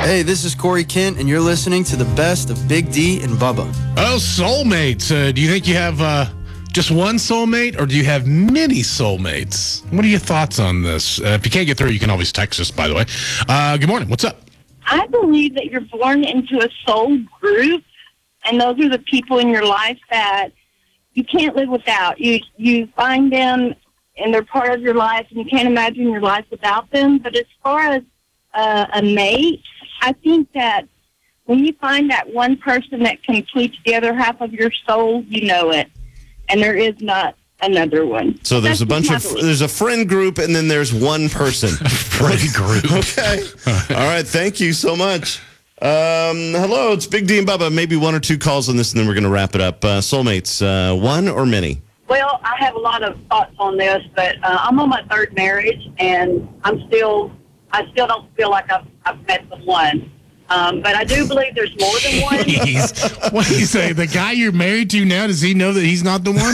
Hey, this is Corey Kent, and you're listening to the best of Big D and Bubba. Oh, soulmates. Do you think you have just one soulmate, or do you have many soulmates? What are your thoughts on this? If you can't get through, you can always text us, by the way. Good morning. What's up? I believe that you're born into a soul group, and those are the people in your life that you can't live without. You find them, and they're part of your life, and you can't imagine your life without them. But as far as a mate, I think that when you find that one person that completes the other half of your soul, you know it, and there is not another one. So there's there's a friend group, and then there's one person. Friend group. Okay. All right. Thank you so much. Hello, it's Big D and Bubba. Maybe one or two calls on this, and then we're going to wrap it up. Soulmates, one or many? Well, I have a lot of thoughts on this, but I'm on my third marriage, and I still don't feel like I've met the one. But I do believe there's more than one. What do you say? The guy you're married to now, does he know that he's not the one?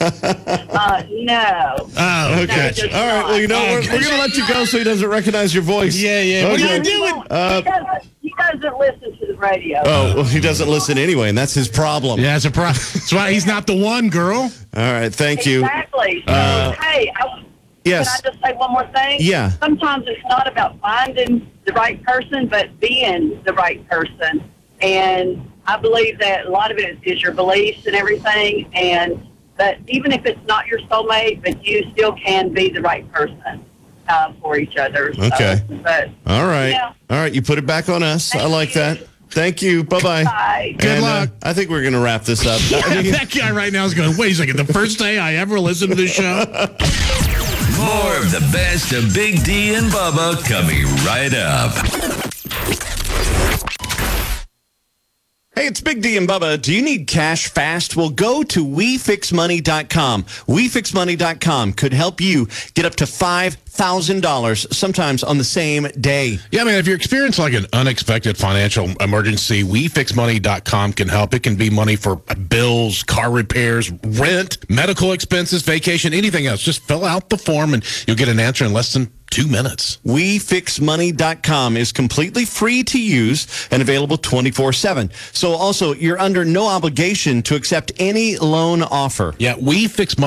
No. Oh, okay. No, All right. Well, you know, we're going to let you go so he doesn't recognize your voice. Yeah. What are you doing? He doesn't listen to the radio. Oh, well, he doesn't listen anyway, and that's his problem. Yeah, it's a problem. That's why he's not the one, girl. All right. Thank you. Exactly. Hey, Yes. Can I just say one more thing? Yeah. Sometimes it's not about finding the right person, but being the right person. And I believe that a lot of it is your beliefs and everything. But even if it's not your soulmate, but you still can be the right person for each other. Okay. But All right. Yeah. All right. You put it back on us. Thank I like you. that. Thank you. Bye-bye. Bye. Good luck. I think we're going to wrap this up. That guy right now is going, wait a second, the first day I ever listened to this show? More of the best of Big D and Bubba coming right up. Hey, it's Big D and Bubba. Do you need cash fast? Well, go to WeFixMoney.com. WeFixMoney.com could help you get up to $5,000 sometimes on the same day. Yeah, man, if you're experiencing like an unexpected financial emergency, WeFixMoney.com can help. It can be money for bills, car repairs, rent, medical expenses, vacation, anything else. Just fill out the form and you'll get an answer in less than 2 minutes. WeFixMoney.com is completely free to use and available 24/7. So also, you're under no obligation to accept any loan offer. Yeah, WeFixMoney.